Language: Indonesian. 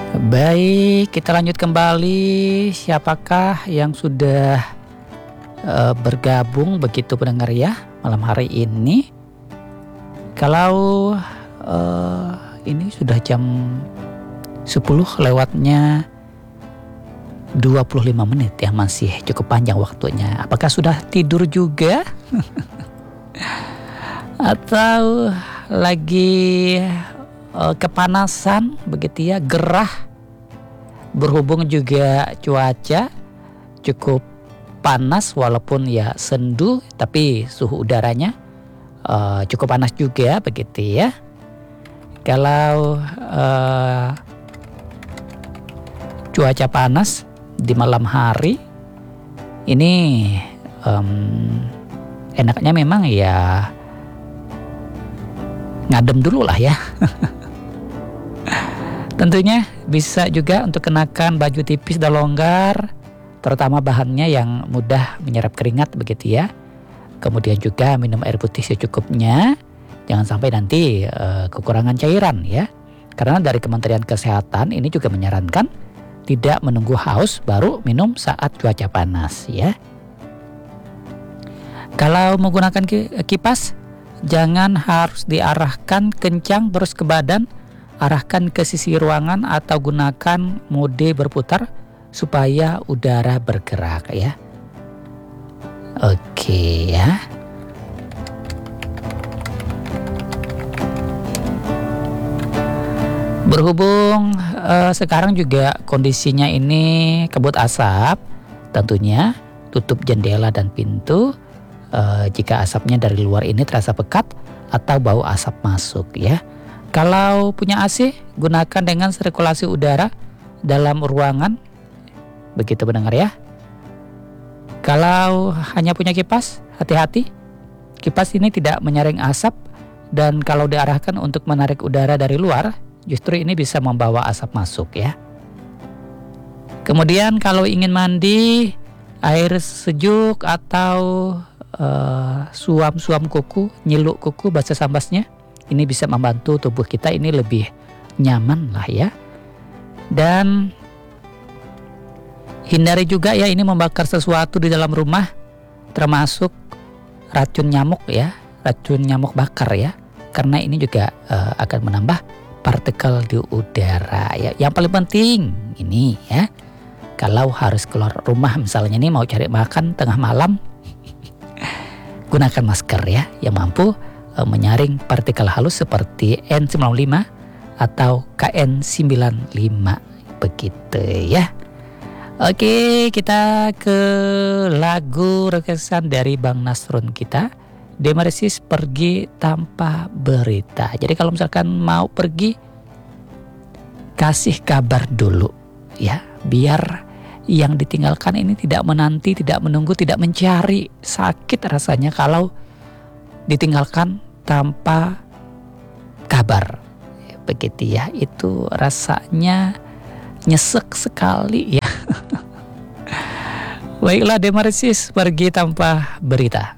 Baik, kita lanjut kembali. Siapakah yang sudah bergabung begitu pendengar ya malam hari ini? Kalau ini sudah jam 10 lewatnya 25 menit ya, masih cukup panjang waktunya. Apakah sudah tidur juga? Atau lagi kepanasan begitu ya, gerah, berhubung juga cuaca cukup panas walaupun ya sendu, tapi suhu udaranya cukup panas juga begitu ya. Kalau cuaca panas di malam hari ini enaknya memang ya ngadem dulu lah ya. Tentunya bisa juga untuk kenakan baju tipis dan longgar, terutama bahannya yang mudah menyerap keringat begitu ya. Kemudian juga minum air putih secukupnya, jangan sampai nanti kekurangan cairan ya. Karena dari Kementerian Kesehatan ini juga menyarankan tidak menunggu haus baru minum saat cuaca panas ya. Kalau menggunakan kipas, jangan harus diarahkan kencang terus ke badan, arahkan ke sisi ruangan atau gunakan mode berputar supaya udara bergerak ya. Oke ya. Berhubung sekarang juga kondisinya ini kabut asap, tentunya tutup jendela dan pintu jika asapnya dari luar ini terasa pekat atau bau asap masuk ya. Kalau punya AC, gunakan dengan sirkulasi udara dalam ruangan. Begitu pendengar ya. Kalau hanya punya kipas, hati-hati. Kipas ini tidak menyaring asap, dan kalau diarahkan untuk menarik udara dari luar, justru ini bisa membawa asap masuk ya. Kemudian kalau ingin mandi, air sejuk atau suam-suam kuku, nyeluk kuku bahasa Sambasnya, ini bisa membantu tubuh kita ini lebih nyaman lah ya. Dan hindari juga ya ini membakar sesuatu di dalam rumah, termasuk racun nyamuk ya, racun nyamuk bakar ya. Karena ini juga akan menambah partikel di udara ya. Yang paling penting ini ya, kalau harus keluar rumah misalnya nih mau cari makan tengah malam, gunakan masker ya yang mampu menyaring partikel halus seperti N95 atau KN95 begitu ya. Oke, kita ke lagu requestan dari Bang Nasrun kita, Demarsis Pergi Tanpa Berita. Jadi kalau misalkan mau pergi, kasih kabar dulu ya, biar yang ditinggalkan ini tidak menanti, tidak menunggu, tidak mencari. Sakit rasanya kalau ditinggalkan tanpa kabar begitu ya. Itu rasanya nyesek sekali ya. Baiklah, Demarsis Pergi Tanpa Berita.